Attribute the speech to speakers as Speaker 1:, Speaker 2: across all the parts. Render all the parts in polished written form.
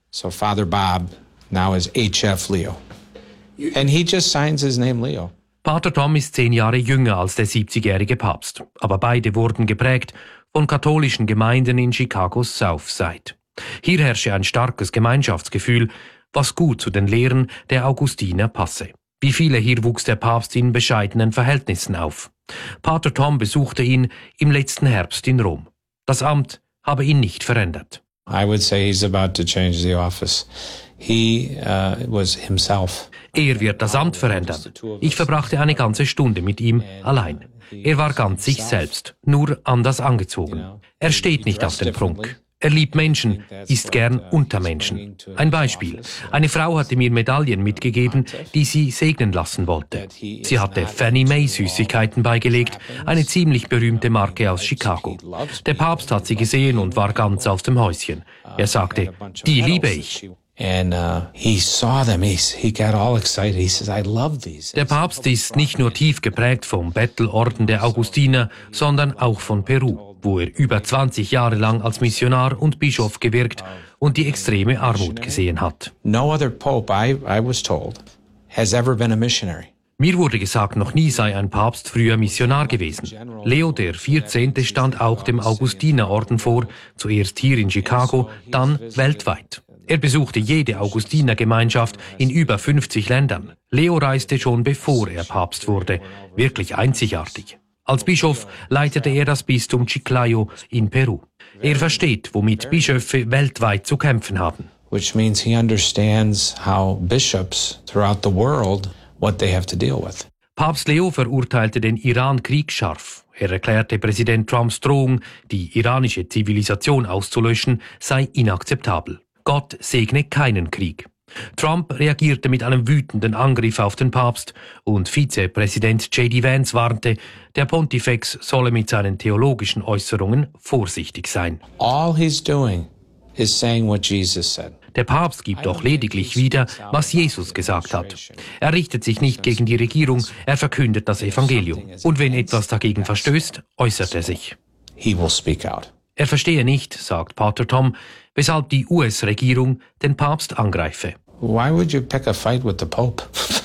Speaker 1: So Father Bob now is HF Leo. And he just signs his name Leo.
Speaker 2: Pater Tom ist 10 Jahre jünger als der 70-jährige Papst. Aber beide wurden geprägt von katholischen Gemeinden in Chicagos Southside. Hier herrsche ein starkes Gemeinschaftsgefühl, was gut zu den Lehren der Augustiner passe. Wie viele hier wuchs der Papst in bescheidenen Verhältnissen auf. Pater Tom besuchte ihn im letzten Herbst in Rom. Das Amt habe ihn nicht verändert.
Speaker 1: I would say he's about to change the office. He was himself.
Speaker 2: Er wird das Amt verändern. Ich verbrachte eine ganze Stunde mit ihm allein. Er war ganz sich selbst, nur anders angezogen. Er steht nicht auf den Prunk. Er liebt Menschen, ist gern unter Menschen. Ein Beispiel. Eine Frau hatte mir Medaillen mitgegeben, die sie segnen lassen wollte. Sie hatte Fannie Mae Süßigkeiten beigelegt, eine ziemlich berühmte Marke aus Chicago. Der Papst hat sie gesehen und war ganz aus dem Häuschen. Er sagte, die liebe ich.
Speaker 1: He saw them. He got all excited. He says, I love these.
Speaker 2: Der Papst ist nicht nur tief geprägt vom Bettelorden der Augustiner, sondern auch von Peru, wo er über 20 Jahre lang als Missionar und Bischof gewirkt und die extreme Armut gesehen hat.
Speaker 1: No other pope, I was told, has ever been a missionary.
Speaker 2: Mir wurde gesagt, noch nie sei ein Papst früher Missionar gewesen. Leo XIV. Stand auch dem Augustinerorden vor, zuerst hier in Chicago, dann weltweit. Er besuchte jede Augustinergemeinschaft in über 50 Ländern. Leo reiste schon bevor er Papst wurde. Wirklich einzigartig. Als Bischof leitete er das Bistum Chiclayo in Peru. Er versteht, womit Bischöfe weltweit zu kämpfen haben.
Speaker 1: Which means he understands how bishops throughout the world, what they have to deal with.
Speaker 2: Papst Leo verurteilte den Iran-Krieg scharf. Er erklärte Präsident Trumps Drohung, die iranische Zivilisation auszulöschen, sei inakzeptabel. Gott segne keinen Krieg. Trump reagierte mit einem wütenden Angriff auf den Papst und Vizepräsident J.D. Vance warnte, der Pontifex solle mit seinen theologischen Äußerungen vorsichtig sein.
Speaker 1: All he's doing is saying what Jesus said.
Speaker 2: Der Papst gibt doch lediglich wieder, was Jesus gesagt hat. Er richtet sich nicht gegen die Regierung, er verkündet das Evangelium. Und wenn etwas dagegen verstößt, äußert er sich.
Speaker 1: He will speak out.
Speaker 2: Er verstehe nicht, sagt Pater Tom, weshalb die US-Regierung den Papst angreife.
Speaker 1: Why would you pick a fight with the Pope?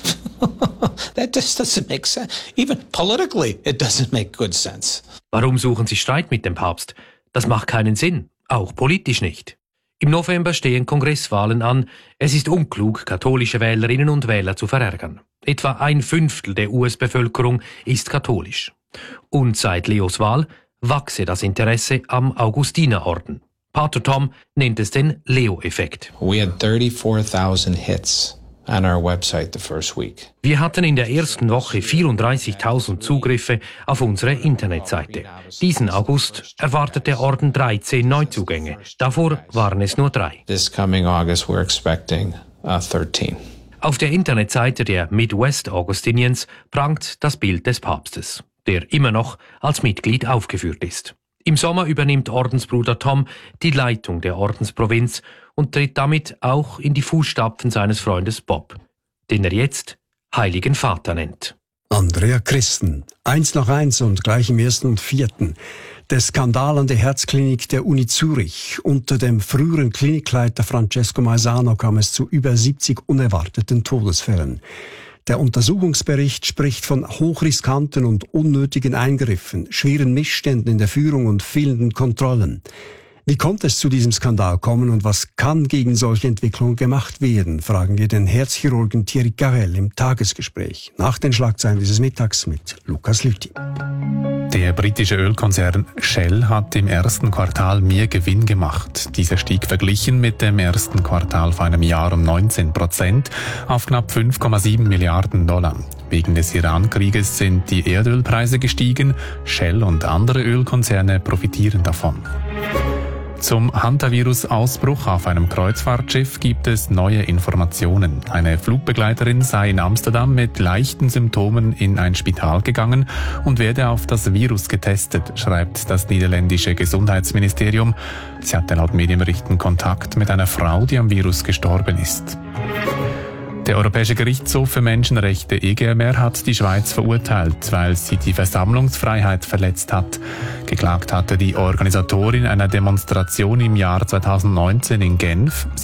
Speaker 1: That just doesn't make sense. Even politically, it doesn't make good sense.
Speaker 2: Warum suchen Sie Streit mit dem Papst? Das macht keinen Sinn, auch politisch nicht. Im November stehen Kongresswahlen an. Es ist unklug, katholische Wählerinnen und Wähler zu verärgern. Etwa 1/5 der US-Bevölkerung ist katholisch. Und seit Leos Wahl wachse das Interesse am Augustinerorden. Pater Tom nennt es den Leo-Effekt.
Speaker 1: We had 34,000 hits on our website the first week.
Speaker 2: Wir hatten in der ersten Woche 34.000 Zugriffe auf unsere Internetseite. Diesen August erwartet der Orden 13 Neuzugänge. Davor waren es nur 3.
Speaker 1: This coming August we're expecting 13.
Speaker 2: Auf der Internetseite der Midwest Augustinians prangt das Bild des Papstes, der immer noch als Mitglied aufgeführt ist. Im Sommer übernimmt Ordensbruder Tom die Leitung der Ordensprovinz und tritt damit auch in die Fußstapfen seines Freundes Bob, den er jetzt Heiligen Vater nennt.
Speaker 3: Andrea Christen, 1:1 und gleich im 1. und 4. Der Skandal an der Herzklinik der Uni Zürich. Unter dem früheren Klinikleiter Francesco Maisano kam es zu über 70 unerwarteten Todesfällen. Der Untersuchungsbericht spricht von hochriskanten und unnötigen Eingriffen, schweren Missständen in der Führung und fehlenden Kontrollen. Wie konnte es zu diesem Skandal kommen und was kann gegen solche Entwicklungen gemacht werden, fragen wir den Herzchirurgen Thierry Carrel im Tagesgespräch. Nach den Schlagzeilen dieses Mittags mit Lukas Lüthi.
Speaker 4: Der britische Ölkonzern Shell hat im ersten Quartal mehr Gewinn gemacht. Dieser stieg verglichen mit dem ersten Quartal vor einem Jahr um 19% auf knapp 5,7 Milliarden $. Wegen des Iran-Krieges sind die Erdölpreise gestiegen. Shell und andere Ölkonzerne profitieren davon. Zum Hantavirus-Ausbruch auf einem Kreuzfahrtschiff gibt es neue Informationen. Eine Flugbegleiterin sei in Amsterdam mit leichten Symptomen in ein Spital gegangen und werde auf das Virus getestet, schreibt das niederländische Gesundheitsministerium. Sie hatte laut Medienberichten Kontakt mit einer Frau, die am Virus gestorben ist. Der Europäische Gerichtshof für Menschenrechte EGMR hat die Schweiz verurteilt, weil sie die Versammlungsfreiheit verletzt hat. Geklagt hatte die Organisatorin einer Demonstration im Jahr 2019 in Genf.